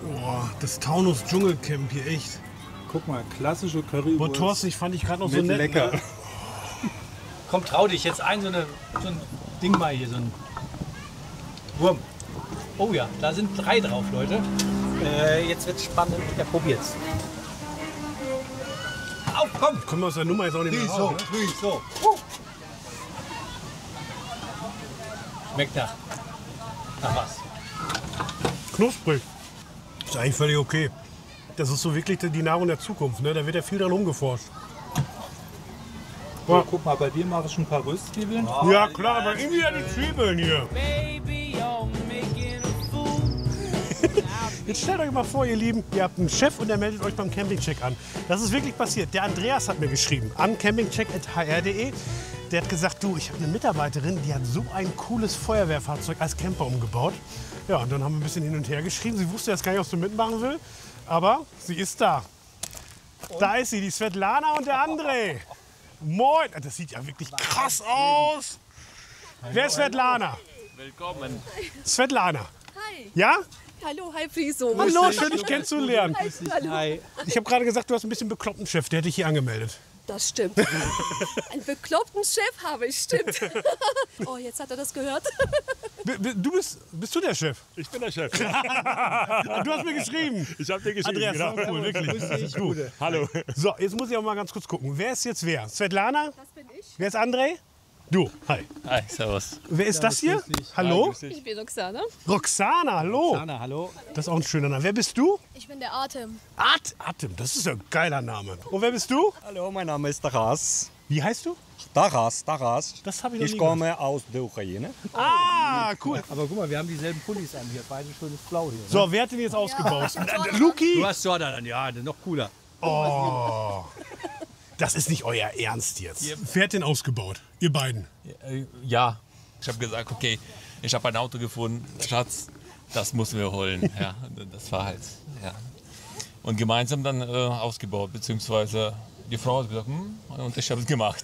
Boah, das Taunus Dschungelcamp hier, echt. Guck mal, klassische Currywurst. Boah, Thorsten, ich fand dich gerade noch so Mit nett. lecker. Ne? Komm, trau dich jetzt so ein Ding mal hier, so ein Wurm. Oh ja, da sind 3 drauf, Leute. Jetzt wird's spannend. Ja, probiert's. Auf, komm! Ich komme aus der Nummer jetzt auch nicht mehr raus. Ne? So. Schmeckt nach was? Knusprig. Ist eigentlich völlig okay. Das ist so wirklich die Nahrung der Zukunft. Ne? Da wird ja viel dran rumgeforscht. Ja, guck mal, bei dir mache ich ein paar Röstzwiebeln. Ja klar, aber irgendwie ja die Zwiebeln hier. Jetzt stellt euch mal vor, ihr Lieben, ihr habt einen Chef und der meldet euch beim Campingcheck an. Das ist wirklich passiert. Der Andreas hat mir geschrieben an campingcheck@hr.de. Der hat gesagt, du, ich habe eine Mitarbeiterin, die hat so ein cooles Feuerwehrfahrzeug als Camper umgebaut. Ja, und dann haben wir ein bisschen hin und her geschrieben. Sie wusste jetzt gar nicht, was du mitmachen will, aber sie ist da. Da ist sie, die Svetlana und der André. Moin! Das sieht ja wirklich krass aus. Wer ist Svetlana? Willkommen. Svetlana. Hi. Ja? Hallo, hi Friso. Hallo, schön dich kennenzulernen. Hi, hallo. Hi. Ich habe gerade gesagt, du hast ein bisschen bekloppten Chef, der hat dich hier angemeldet. Das stimmt. Einen bekloppten Chef habe ich, stimmt. Oh, jetzt hat er das gehört. Bist du der Chef? Ich bin der Chef. Du hast mir geschrieben. Ich habe dir geschrieben. Andreas, genau. cool, wirklich. Gut. Hallo. So, jetzt muss ich auch mal ganz kurz gucken. Wer ist jetzt wer? Svetlana? Das bin ich. Wer ist André? Du, hi. Hi, servus. Wer ist das hier? Hallo? Ich bin Roxana. Roxana, hallo. Anna, hallo. Das ist auch ein schöner Name. Wer bist du? Ich bin der Atem. Atem, das ist ein geiler Name. Und wer bist du? Hallo, mein Name ist Taras. Wie heißt du? Taras. Das habe ich noch Ich nie komme aus der Ukraine. gehört. Ah, cool. Aber guck mal, wir haben dieselben Pullis an hier. Beide schönes Blau hier. Ne? So, wer hat den jetzt ausgebaut? Luki? Du hast Jordan an, ja, noch cooler. Oh. Das ist nicht euer Ernst jetzt. Wer hat den ausgebaut? Ihr beiden. Ja, ich habe gesagt, okay, ich habe ein Auto gefunden, Schatz, das müssen wir holen. Ja, das war halt, ja. Und gemeinsam dann ausgebaut, beziehungsweise die Frau hat gesagt, und ich habe es gemacht.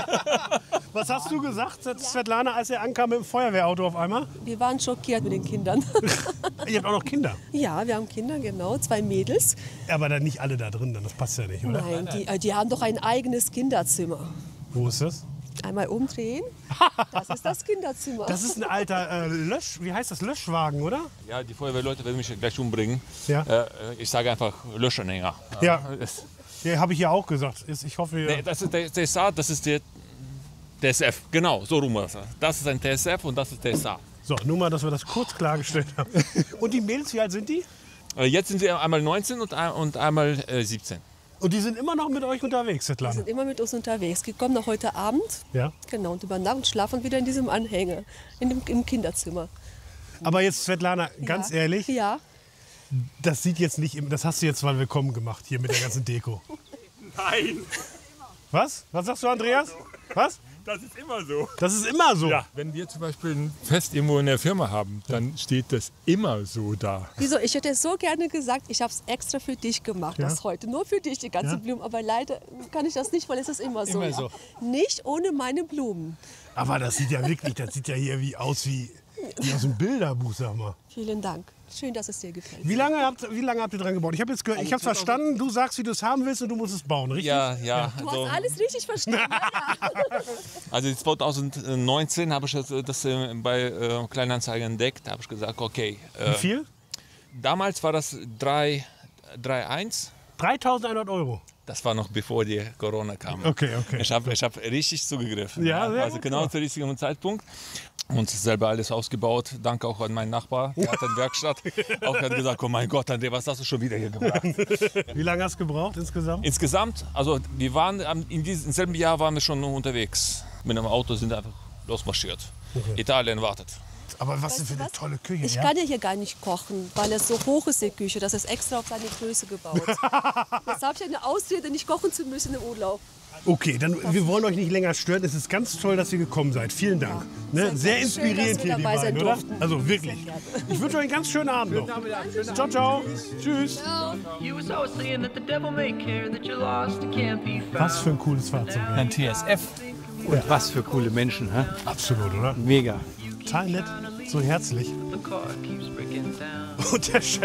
Was hast du gesagt, Svetlana, als er ankam mit dem Feuerwehrauto auf einmal? Wir waren schockiert mit den Kindern. Ihr habt auch noch Kinder. Ja, wir haben Kinder, genau. 2 Mädels. Aber dann nicht alle da drin, dann das passt ja nicht, oder? Nein, die haben doch ein eigenes Kinderzimmer. Wo ist das? Einmal umdrehen. Das ist das Kinderzimmer. Das ist ein alter wie heißt das, Löschwagen, oder? Ja, die Feuerwehrleute werden mich gleich umbringen. Ja. Ich sage einfach Löschanhänger. Ja. Das, Ja, habe ich ja auch gesagt. Ich hoffe, nee, das ist der TSA, das ist der TSF. Genau, so rum. Das ist ein TSF und das ist TSA. So, nur mal, dass wir das kurz klargestellt haben. Und die Mädels, wie alt sind die? Jetzt sind sie einmal 19 und einmal 17. Und die sind immer noch mit euch unterwegs, Die Svetlana? sind immer mit uns unterwegs. Die kommen noch heute Abend. Ja. Genau, und über Nacht und schlafen wieder in diesem Anhänger. Im Kinderzimmer. Aber jetzt, Svetlana, ganz ehrlich, Ja. das sieht jetzt nicht, das hast du jetzt mal willkommen gemacht hier mit der ganzen Deko. Nein, Was? Was sagst du, Andreas? Was? das ist immer so. Das ist immer so. Ja, wenn wir zum Beispiel ein Fest irgendwo in der Firma haben, dann steht das immer so da. Wieso? Ich hätte so gerne gesagt, ich habe es extra für dich gemacht, Ja. das heute. Nur für dich, die ganzen Ja. Blumen. Aber leider kann ich das nicht, weil es ist immer so. Immer ja. so. Nicht ohne meine Blumen. Aber das sieht ja wirklich, das sieht ja hier wie aus wie aus einem Bilderbuch, sag mal. Vielen Dank. Schön, dass es dir gefällt. Wie lange habt ihr dran gebaut? Ich habe jetzt gehört, ich habe verstanden, du sagst, wie du es haben willst und du musst es bauen, richtig? Ja. Du hast alles richtig verstanden. Also 2019 habe ich das bei Kleinanzeigen entdeckt. Da habe ich gesagt, okay. Wie viel? Damals war das 3,1. 3.100 Euro. Das war noch bevor die Corona kam. Okay. Ich hab richtig zugegriffen. Ja, sehr also gut, genau ja. zum richtigen Zeitpunkt. Und selber alles ausgebaut. Danke auch an meinen Nachbar. Der hat eine Werkstatt. Auch hat gesagt, oh mein Gott, André, was hast du schon wieder hier gebracht? Wie lange hast du gebraucht insgesamt? Insgesamt, also wir waren im selben Jahr waren wir schon unterwegs. Mit einem Auto sind wir einfach losmarschiert. Italien wartet. Aber was denn Weißt für du eine was? tolle Küche, Ich ja? kann ja hier gar nicht kochen, weil es so hoch ist, die Küche. Das ist extra auf seine Größe gebaut. Jetzt habe ich eine Ausrede, nicht kochen zu müssen im Urlaub. Okay, dann wir wollen euch nicht länger stören. Es ist ganz toll, dass ihr gekommen seid. Vielen Dank. Ne? Sehr Schön, inspirierend dass wir hier, die dabei sein beiden, oder? durften. Also wirklich. Sehr Ich wünsche euch einen ganz schönen Abend noch. Ciao, ciao. Tschüss. You was always saying that the devil may care, that you're lost and can't be found. Was für ein cooles Fahrzeug. Ja. Ein TSF. Und was für coole Menschen, hä? Absolut, oder? Mega. Total nett, so herzlich. The car keeps breaking down. Und der Chef